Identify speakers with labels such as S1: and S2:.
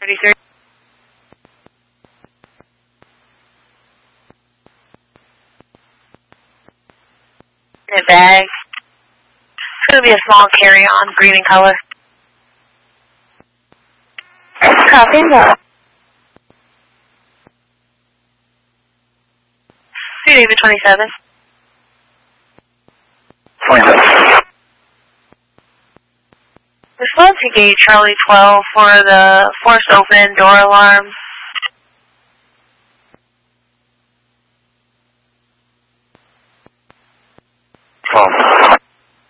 S1: 33. In a bag. It's going to be a small carry-on, green in color.
S2: Copy that.
S1: David 27.
S3: 27.
S1: Response to gate Charlie 12 for the forced open door alarm.